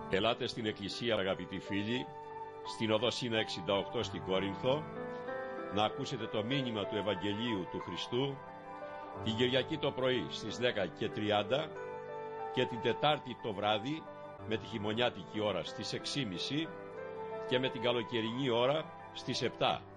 Ελάτε στην Εκκλησία, αγαπητοί φίλοι, στην οδό Σίνα 68 στην Κόρινθο, να ακούσετε το μήνυμα του Ευαγγελίου του Χριστού την Κυριακή το πρωί στις 10:30 και την Τετάρτη το βράδυ με τη χειμωνιάτικη ώρα στις 6:30 και με την καλοκαιρινή ώρα στις 7.